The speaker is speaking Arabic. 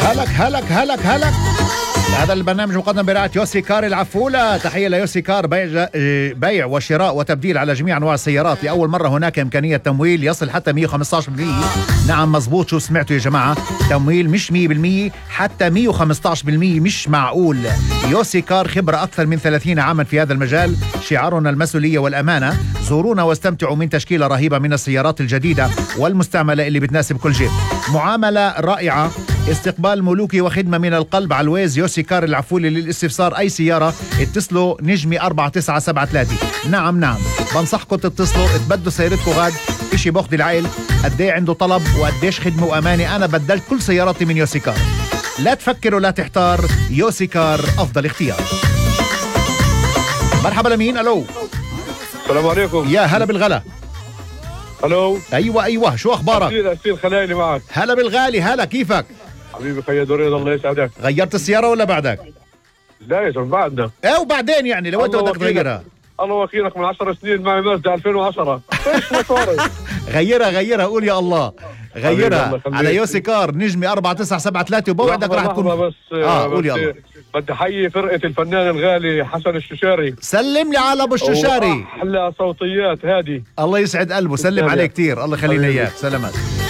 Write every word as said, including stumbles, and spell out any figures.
هلك هلك هلك هلك. هذا البرنامج مقدم برعاية يوسي كار العفولة. تحية ليوسي كار، بيع, بيع وشراء وتبديل على جميع أنواع السيارات. لأول مرة هناك إمكانية تمويل يصل حتى مية وخمسة عشر بالمية. نعم مزبوط، شو سمعتوا يا جماعة؟ تمويل مش مية بالمية، حتى مية وخمسة عشر بالمية. مش معقول. يوسي كار خبرة أكثر من ثلاثين عاما في هذا المجال. شعارنا المسؤولية والأمانة. زورونا واستمتعوا من تشكيلة رهيبة من السيارات الجديدة والمستعملة اللي بتناسب كل جيب. معاملة رائعة، استقبال ملوكي وخدمة من القلب. على الويز يوسي كار العفولي. للاستفسار أي سيارة اتصلوا نجمي أربعة تسعة سبعة ثلاثة. نعم نعم بنصحكم تتصلوا تبدوا سيارتكم غاد. إشي باخد العيل قديه عنده طلب وقديش خدمة وأمانة. أنا بدلت كل سياراتي من يوسي كار. لا تفكر ولا تحتار، يوسي كار أفضل اختيار. مرحبا لمين؟ ألو السلام عليكم. يا هلا بالغلا. الو ايوه ايوه شو اخبارك؟ أسيل أسيل خلايلي معك. هلا بالغالي. هلا كيفك؟ حبيبي خياد وريد الله يسعدك. غيرت السيارة ولا بعدك؟ لا يا زلمه بعدنا. ايه وبعدين يعني لو انت بدك تغيرها؟ الله وكيلك من عشر سنين معي مازدا ألفين وعشرة. ايش موتوري؟ غيرها غيرها قول يا الله. غيرها على يوسي كار نجمي أربعة تسعة سبعة ثلاثة وبوعدك راح تكون. بس اه قول يا الله. بدي احيي فرقة الفنان الغالي حسن الششاري. سلم لي على ابو الششاري. احلى صوتيات هادي. الله يسعد قلبه. سلم عليه كثير. الله يخلينا اياك. سلامات.